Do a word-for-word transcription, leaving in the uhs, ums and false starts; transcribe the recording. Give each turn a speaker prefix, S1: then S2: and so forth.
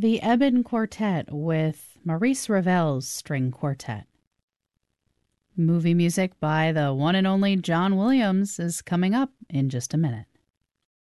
S1: The Eben Quartet with Maurice Ravel's String Quartet. Movie music by the one and only John Williams is coming up in just a minute.